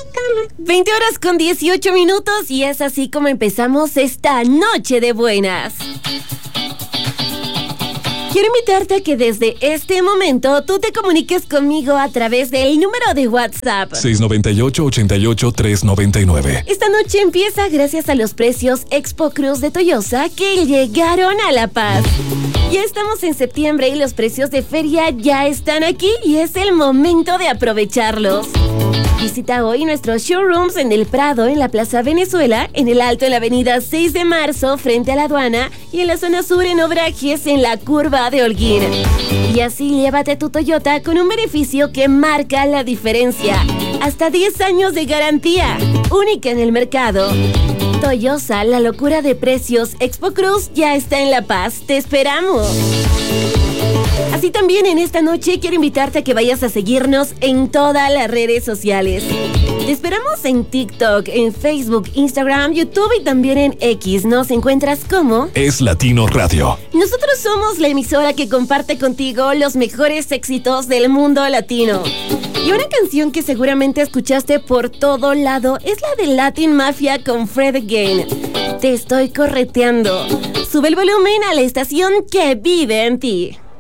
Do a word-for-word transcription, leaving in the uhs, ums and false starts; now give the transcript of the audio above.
veinte horas con dieciocho minutos y es así como empezamos esta noche de buenas. Quiero invitarte a que desde este momento tú te comuniques conmigo a través del número de WhatsApp seis nueve ocho, ocho ocho, tres nueve nueve. Esta noche empieza gracias a los precios Expo Cruz de Toyosa que llegaron a La Paz. Ya estamos en septiembre y los precios de feria ya están aquí y es el momento de aprovecharlos. Visita hoy nuestros showrooms en El Prado, en la Plaza Venezuela, en el Alto, en la avenida seis de marzo, frente a la aduana, y en la zona sur, en Obrajes, en la curva de Holguín. Y así llévate tu Toyota con un beneficio que marca la diferencia. Hasta diez años de garantía, única en el mercado. Toyosa, la locura de precios Expo Cruz ya está en La Paz. ¡Te esperamos! Así también en esta noche quiero invitarte a que vayas a seguirnos en todas las redes sociales. Te esperamos en TikTok, en Facebook, Instagram, YouTube y también en X. Nos encuentras como Es Latino Radio. Nosotros somos la emisora que comparte contigo los mejores éxitos del mundo latino. Y una canción que seguramente escuchaste por todo lado es la de Latin Mafia con Fred Again. Te estoy correteando. Sube el volumen a la estación que vive en ti.